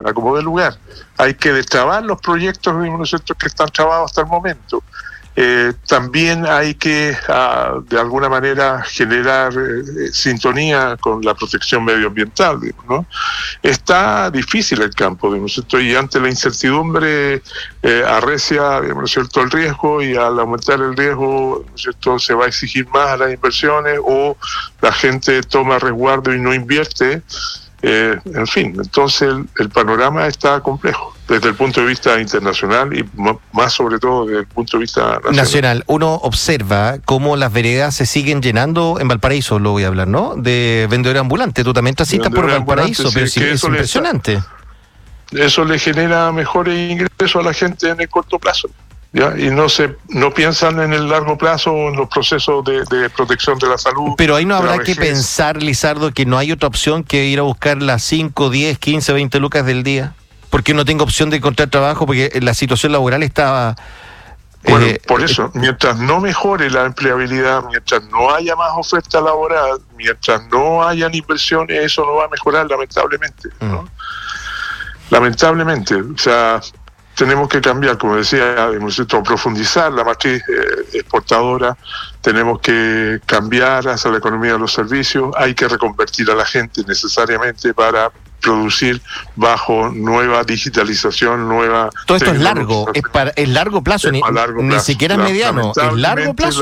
a como dé lugar. Hay que destrabar los proyectos, ¿no es cierto?, que están trabados hasta el momento. También hay que, de alguna manera, generar sintonía con la protección medioambiental, ¿no? Está difícil el campo, ¿no es cierto?, y ante la incertidumbre arrecia, ¿no es cierto?, el riesgo, y al aumentar el riesgo, ¿no es cierto?, se va a exigir más a las inversiones, o la gente toma resguardo y no invierte. En fin, entonces el panorama está complejo desde el punto de vista internacional y más sobre todo desde el punto de vista nacional. Uno observa cómo las veredas se siguen llenando en Valparaíso, lo voy a hablar, ¿no? De vendedor ambulante. Tú también transitas por Valparaíso, pero sí, es impresionante. Eso le genera mejores ingresos a la gente en el corto plazo, ¿ya? Y no piensan en el largo plazo, en los procesos de protección de la salud. Pero ahí no habrá que pensar, Lizardo, que no hay otra opción que ir a buscar las 5, 10, 15, 20 lucas del día. Porque no tengo opción de encontrar trabajo, porque la situación laboral estaba... Bueno, por eso, mientras no mejore la empleabilidad, mientras no haya más oferta laboral, mientras no hayan inversiones, eso no va a mejorar, lamentablemente, ¿no? Lamentablemente, o sea... Tenemos que cambiar, como decía, profundizar la matriz exportadora, tenemos que cambiar hacia la economía de los servicios, hay que reconvertir a la gente necesariamente para producir bajo nueva digitalización, nueva... Todo esto es largo, es largo plazo, ni siquiera es mediano, es largo plazo.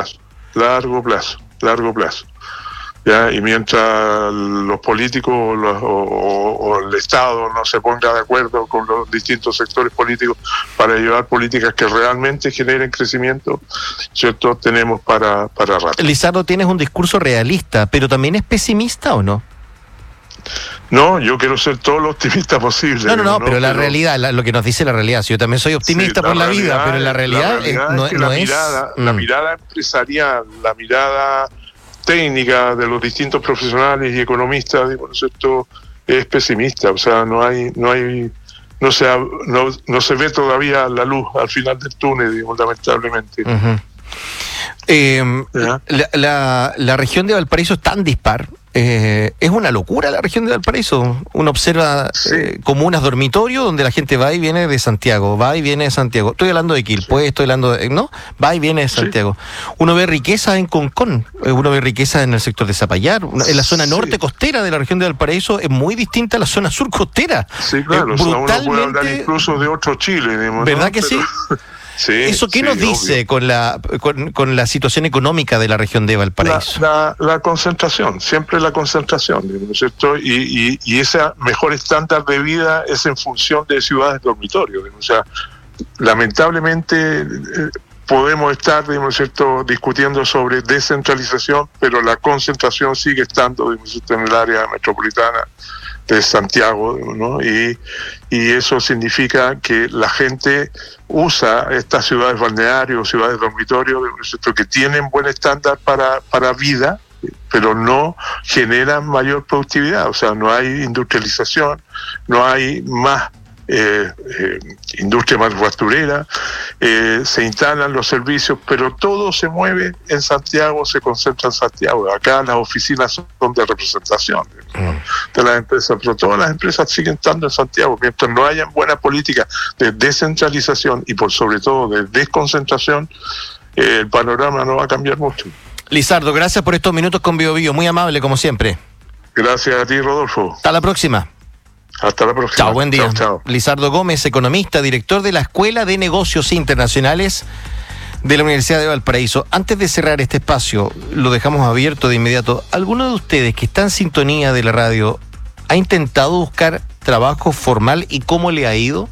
Largo plazo. ¿Ya? Y mientras los políticos o el Estado no se ponga de acuerdo con los distintos sectores políticos para llevar políticas que realmente generen crecimiento, ¿cierto?, tenemos para rato. Lizardo, tienes un discurso realista, pero también es pesimista, ¿o no? No, yo quiero ser todo lo optimista posible. No, pero la realidad, lo que nos dice la realidad, si yo también soy optimista por la vida, pero la realidad la mirada empresarial, la mirada técnica de los distintos profesionales y economistas, ¿no es cierto?, es pesimista. O sea, no se ve todavía la luz al final del túnel, digamos, lamentablemente. La región de Valparaíso es tan dispar. Es una locura la región de Valparaíso. Uno observa comunas dormitorio donde la gente va y viene de Santiago, Estoy hablando de Quilpué, ¿no? Va y viene de Santiago. Uno ve riqueza en Concón, uno ve riqueza en el sector de Zapallar. En la zona norte costera de la región de Valparaíso es muy distinta a la zona sur costera. Sí, claro, uno puede hablar incluso de otro Chile, digamos, ¿verdad, ¿no? que sí? Sí, ¿eso qué nos dice con la situación económica de la región de Valparaíso? La concentración, siempre la concentración, ¿no es cierto? Y ese mejor estándar de vida es en función de ciudades dormitorios, ¿no? O sea, lamentablemente podemos estar, ¿no es cierto?, discutiendo sobre descentralización, pero la concentración sigue estando, ¿no es cierto?, en el área metropolitana de Santiago, ¿no? Y eso significa que la gente usa estas ciudades balnearios, ciudades dormitorios, ¿no es cierto?, que tienen buen estándar para vida, pero no generan mayor productividad. O sea, no hay industrialización, no hay más industria manufacturera, se instalan los servicios, pero todo se mueve en Santiago, se concentra en Santiago. Acá las oficinas son de representación de las empresas, pero todas las empresas siguen estando en Santiago. Mientras no haya buena política de descentralización y por sobre todo de desconcentración, el panorama no va a cambiar mucho. Lizardo, gracias por estos minutos con Bio Bio, muy amable como siempre. Gracias a ti, Rodolfo. Hasta la próxima. Hasta la próxima. Chao, buen día. Chao. Lizardo Gómez, economista, director de la Escuela de Negocios Internacionales de la Universidad de Valparaíso. Antes de cerrar este espacio, lo dejamos abierto de inmediato. ¿Alguno de ustedes que está en sintonía de la radio ha intentado buscar trabajo formal y cómo le ha ido?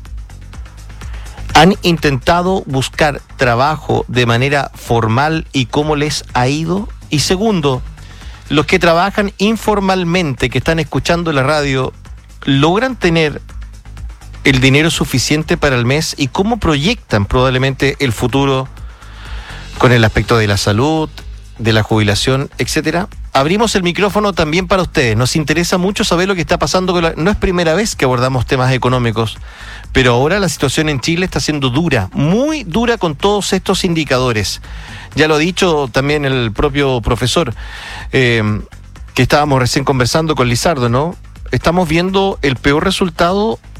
¿Han intentado buscar trabajo de manera formal y cómo les ha ido? Y segundo, los que trabajan informalmente, que están escuchando la radio, ¿logran tener el dinero suficiente para el mes? ¿Y cómo proyectan probablemente el futuro con el aspecto de la salud, de la jubilación, etcétera? Abrimos el micrófono también para ustedes. Nos interesa mucho saber lo que está pasando. No es primera vez que abordamos temas económicos, pero ahora la situación en Chile está siendo dura, muy dura con todos estos indicadores. Ya lo ha dicho también el propio profesor, que estábamos recién conversando con Lizardo, ¿no? Estamos viendo el peor resultado